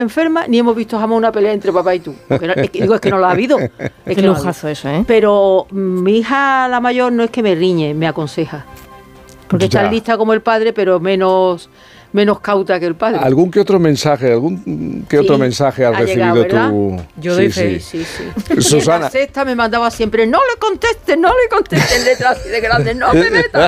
enferma, ni hemos visto jamás una pelea entre papá y tú. Porque no, es que no lo ha habido. Es Qué lujazo eso, ¿eh? Pero mi hija, la mayor, no es que me riñe, me aconseja. Porque está lista como el padre, pero menos cauta que el padre. ¿Algún que otro mensaje, otro mensaje has recibido llegado, tú? Yo doy fe. Sí. Susana. Y en la sexta me mandaba siempre, no le contestes, en letras así de grandes, no te metas.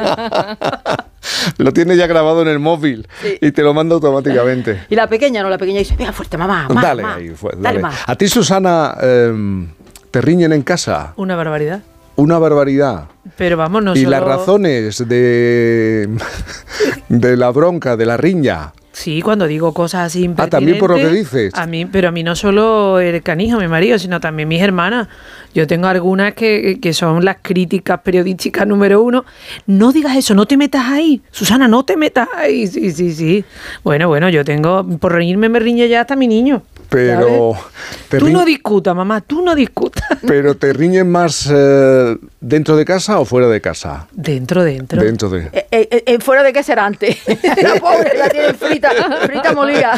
Lo tiene ya grabado en el móvil y te lo manda automáticamente. Y la pequeña dice, venga fuerte, mamá, dale más, ahí, dale más. A ti, Susana, ¿te riñen en casa? Una barbaridad. Una barbaridad. Pero vamos, no y solo... las razones de la bronca, de la riña. Sí, cuando digo cosas así impertinentes. También por lo que dices. Pero a mí no solo el canijo, mi marido, sino también mis hermanas. Yo tengo algunas que son las críticas periodísticas número 1. No digas eso, no te metas ahí. Susana, no te metas ahí. Sí. Bueno, yo tengo... Por reírme me riñe ya hasta mi niño. Pero... Tú no discutas, mamá, tú no discutas. ¿Pero te riñen más dentro de casa o fuera de casa? Dentro. Fuera de casa era antes. La pobre la tienen frita molida.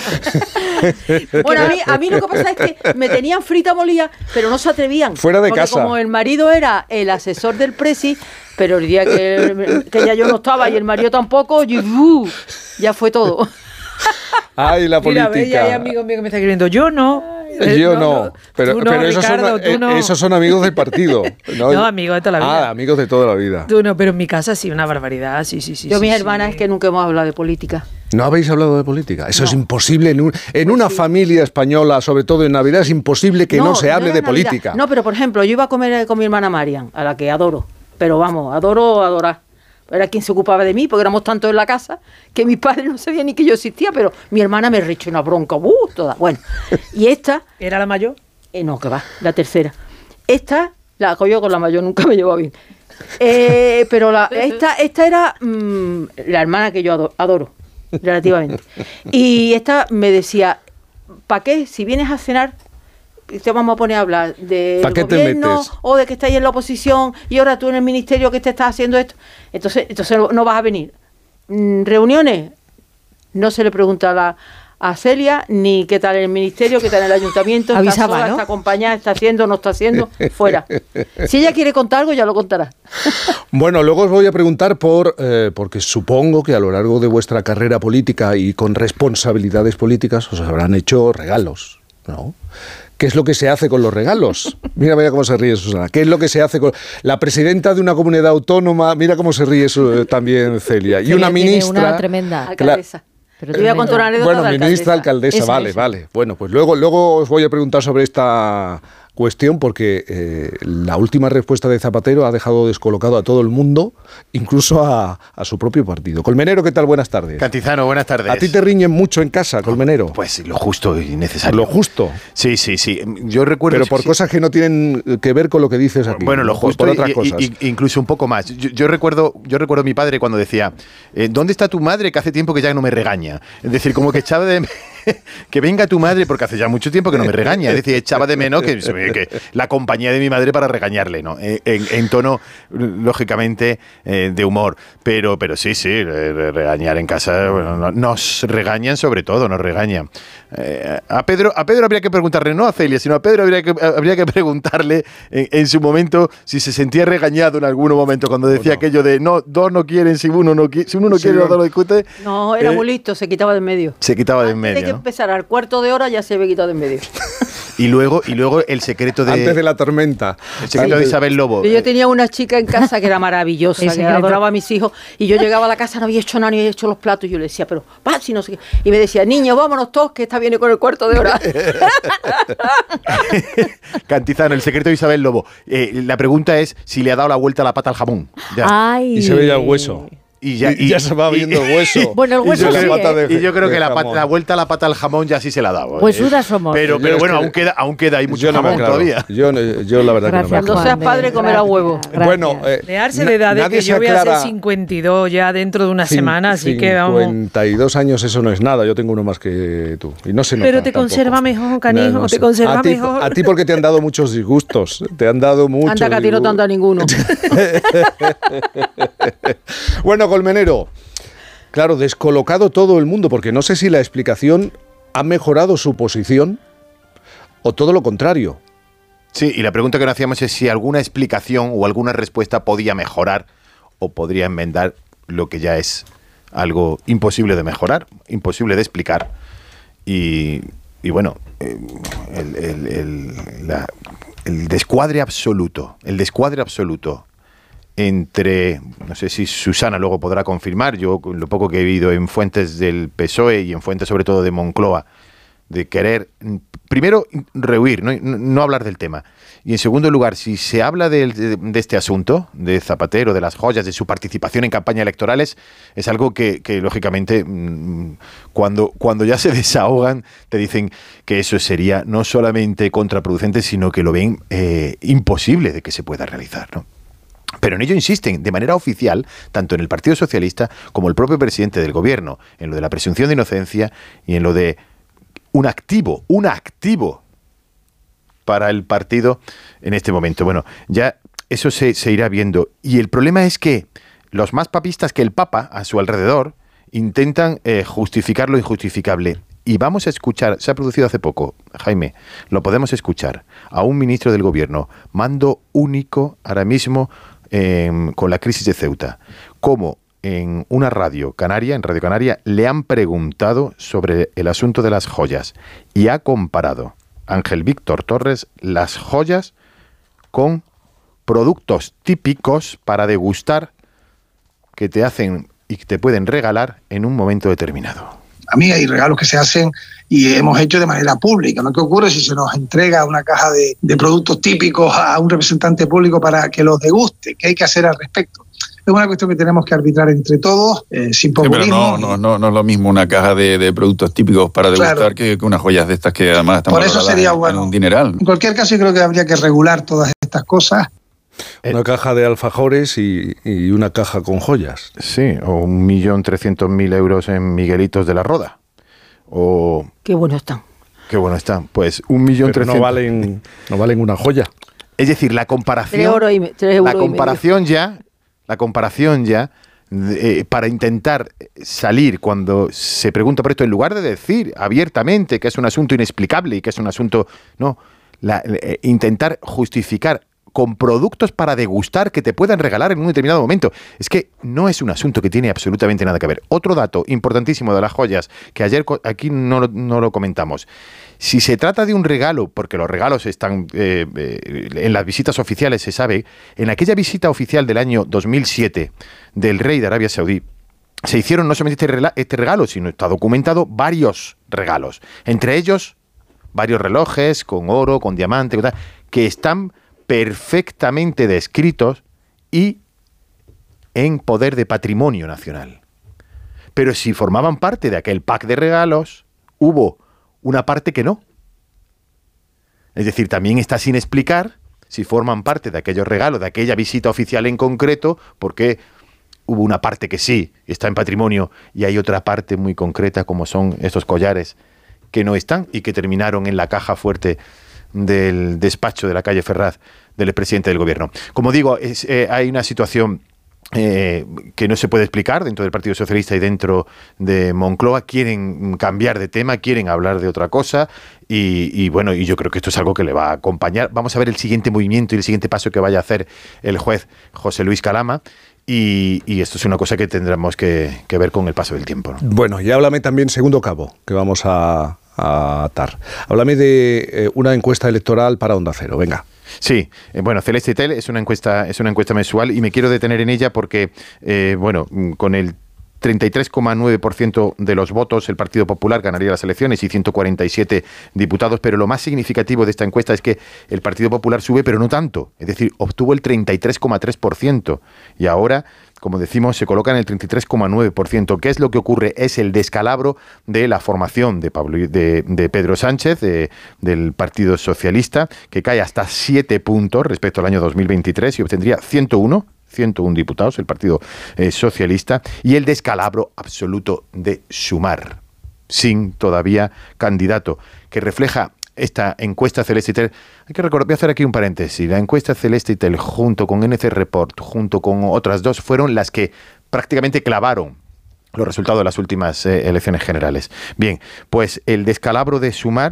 Bueno, a mí lo que pasa es que me tenían frita molida, pero no se atrevían. Fuera de porque casa. Como el marido era el asesor del presi, pero el día que ya yo no estaba y el marido tampoco, ya fue todo. Ay, la política. Mira, hay amigos míos que me están escribiendo. Yo no. Pero Ricardo, esos son amigos del partido. No, amigos de toda la vida. Amigos de toda la vida. Tú no, pero en mi casa sí, una barbaridad. Sí. Yo, mis hermanas, es que nunca hemos hablado de política. ¿No habéis hablado de política? Eso es imposible. En una familia española, sobre todo en Navidad, es imposible que no se hable de política. No, pero por ejemplo, yo iba a comer con mi hermana Marian, a la que adoro. Pero vamos, adorar. Era quien se ocupaba de mí, porque éramos tantos en la casa que mi padre no sabía ni que yo existía, pero mi hermana me rechó una bronca, toda. Bueno, y esta... ¿Era la mayor? No, que va, la tercera. Esta, yo con la mayor nunca me llevo bien. Pero esta era la hermana que yo adoro, relativamente. Y esta me decía, ¿para qué? Si vienes a cenar... te vamos a poner a hablar del gobierno o de que estáis en la oposición y ahora tú en el ministerio que te estás haciendo esto, entonces no vas a venir. Reuniones, no se le pregunta a Celia ni qué tal en el ministerio, qué tal en el ayuntamiento, avisaba, está sola, ¿no? Está acompañada, está haciendo, no está haciendo, fuera. Si ella quiere contar algo, ya lo contará. Bueno, luego os voy a preguntar porque supongo que a lo largo de vuestra carrera política y con responsabilidades políticas os habrán hecho regalos, ¿no? ¿Qué es lo que se hace con los regalos? Mira cómo se ríe Susana. ¿Qué es lo que se hace con la presidenta de una comunidad autónoma? Mira cómo se ríe también Celia. Y una ministra... Una tremenda alcaldesa. Pero te voy a contar una anécdota de alcaldesa. Ministra, alcaldesa, vale. Bueno, pues luego os voy a preguntar sobre esta cuestión porque la última respuesta de Zapatero ha dejado descolocado a todo el mundo, incluso a su propio partido. Colmenero, ¿qué tal? Buenas tardes. Cantizano, buenas tardes. ¿A ti te riñen mucho en casa, Colmenero? Pues lo justo y necesario. ¿Lo justo? Sí. Yo recuerdo... Pero por cosas que no tienen que ver con lo que dices aquí. Bueno, lo justo por otras cosas. Incluso un poco más. Yo recuerdo a mi padre cuando decía, ¿dónde está tu madre que hace tiempo que ya no me regaña? Es decir, como que echaba de... que venga tu madre porque hace ya mucho tiempo que no me regaña. Es decir, echaba de menos que la compañía de mi madre para regañarle, ¿no? En tono, lógicamente, de humor. Pero sí, regañar en casa, bueno, nos regañan sobre todo, nos regañan. A Pedro habría que preguntarle, no a Celia, sino a Pedro habría que preguntarle en su momento si se sentía regañado en algún momento cuando decía aquello de dos no quieren, si uno no quiere, los dos no discuten. No, era muy listo, se quitaba de en medio. Se quitaba de en medio. Antes de que empezara al cuarto de hora ya se había quitado de en medio. Y luego el secreto de... Antes de la tormenta. El secreto de Isabel Lobo. Yo tenía una chica en casa que era maravillosa, que adoraba a mis hijos, y yo llegaba a la casa, no había hecho nada, ni había hecho los platos, y yo le decía, pero va, si no sé qué. Y me decía, niño, vámonos todos, que esta viene con el cuarto de hora. Cantizano, el secreto de Isabel Lobo. La pregunta es si le ha dado la vuelta a la pata al jamón. Ya. Ay. Y se veía el hueso. Y ya se va viendo el hueso. Bueno, el hueso sí, y yo creo que la vuelta a la pata al jamón ya sí se la ha dado. Huesudas somos. Pero bueno, aún queda ahí mucho jamón todavía. Yo la verdad que no me Cuando seas padre, comerá huevo. Bueno, dejarse de edad de que yo voy a ser 52 ya dentro de una semana, así que vamos. 52 años, eso no es nada. Yo tengo uno más que tú. Y no se nota. Pero te conserva mejor, canijo, no te conserva mejor. A ti porque te han dado muchos disgustos. Te han dado muchos. Anda, que a ti no te han dado ninguno. Bueno, Colmenero. Claro, descolocado todo el mundo, porque no sé si la explicación ¿Ha mejorado su posición o todo lo contrario? Sí, y la pregunta que nos hacíamos es si alguna explicación o alguna respuesta podía mejorar o podría enmendar lo que ya es algo imposible de mejorar, imposible de explicar. Y bueno, el descuadre absoluto entre, no sé si Susana luego podrá confirmar, yo lo poco que he vivido en fuentes del PSOE y en fuentes sobre todo de Moncloa, de querer, primero, rehuir, no hablar del tema. Y en segundo lugar, si se habla de este asunto, de Zapatero, de las joyas, de su participación en campañas electorales, es algo que lógicamente, cuando ya se desahogan, te dicen que eso sería no solamente contraproducente, sino que lo ven imposible de que se pueda realizar, ¿no? Pero en ello insisten de manera oficial, tanto en el Partido Socialista como el propio presidente del Gobierno, en lo de la presunción de inocencia y en lo de un activo para el partido en este momento. Bueno, ya eso se irá viendo. Y el problema es que los más papistas que el Papa a su alrededor intentan justificar lo injustificable. Y vamos a escuchar, se ha producido hace poco, Jaime, lo podemos escuchar, a un ministro del Gobierno, mando único ahora mismo con la crisis de Ceuta, cómo en una radio canaria, en Radio Canaria, le han preguntado sobre el asunto de las joyas y ha comparado Ángel Víctor Torres las joyas con productos típicos para degustar que te hacen y que te pueden regalar en un momento determinado. A mí hay regalos que se hacen y hemos hecho de manera pública, ¿no? ¿Qué ocurre si se nos entrega una caja de productos típicos a un representante público para que los deguste? ¿Qué hay que hacer al respecto? Es una cuestión que tenemos que arbitrar entre todos, sin populismo. Sí, pero no es lo mismo una caja de productos típicos para degustar, claro, que unas joyas de estas que además están por eso sería bueno. En un dineral. En cualquier caso, yo creo que habría que regular todas estas cosas. Una caja de alfajores y una caja con joyas. Sí, o 1.300.000 euros en Miguelitos de la Roda. O... Qué bueno están. Qué bueno están. Pues 1.300.000. Pero no valen una joya. Es decir, la comparación... 3 euros la comparación ya... para intentar salir cuando se pregunta por esto, en lugar de decir abiertamente que es un asunto inexplicable y que es un asunto... No, intentar justificar con productos para degustar que te puedan regalar en un determinado momento. Es que no es un asunto que tiene absolutamente nada que ver. Otro dato importantísimo de las joyas, que ayer aquí no lo comentamos. Si se trata de un regalo, porque los regalos están en las visitas oficiales, se sabe, en aquella visita oficial del año 2007 del rey de Arabia Saudí, se hicieron no solamente este regalo, sino está documentado varios regalos. Entre ellos, varios relojes con oro, con diamante, que están perfectamente descritos y en poder de patrimonio nacional. Pero si formaban parte de aquel pack de regalos, hubo una parte que no. Es decir, también está sin explicar si forman parte de aquellos regalos, de aquella visita oficial en concreto, porque hubo una parte que sí está en patrimonio y hay otra parte muy concreta, como son estos collares, que no están y que terminaron en la caja fuerte del despacho de la calle Ferraz del presidente del Gobierno. Como digo, hay una situación que no se puede explicar dentro del Partido Socialista y dentro de Moncloa. Quieren cambiar de tema, quieren hablar de otra cosa y bueno, y yo creo que esto es algo que le va a acompañar. Vamos a ver el siguiente movimiento y el siguiente paso que vaya a hacer el juez José Luis Calama. Y esto es una cosa que tendremos que ver con el paso del tiempo, ¿no? Bueno, y háblame también, segundo cabo, que vamos a atar. Háblame de una encuesta electoral para Onda Cero, venga. Sí, bueno, Celeste Tel es una encuesta mensual y me quiero detener en ella porque, bueno, con el 33,9% de los votos el Partido Popular ganaría las elecciones y 147 diputados, pero lo más significativo de esta encuesta es que el Partido Popular sube, pero no tanto, es decir, obtuvo el 33,3% y ahora, como decimos, se coloca en el 33,9%. ¿Qué es lo que ocurre? Es el descalabro de la formación de Pedro Sánchez, del Partido Socialista, que cae hasta 7 puntos respecto al año 2023 y obtendría 101 diputados, el Partido Socialista, y el descalabro absoluto de Sumar, sin todavía candidato, que refleja esta encuesta Celeste y Tel. Hay que recordar, voy a hacer aquí un paréntesis. La encuesta Celeste y Tel, junto con NC Report, junto con otras dos, fueron las que prácticamente clavaron los resultados de las últimas elecciones generales. Bien, pues el descalabro de Sumar